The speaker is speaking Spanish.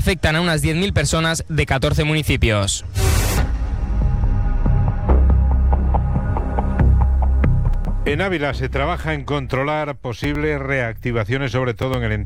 afectan a unas 10.000 personas de 14 municipios. En Ávila se trabaja en controlar posibles reactivaciones, sobre todo en el entorno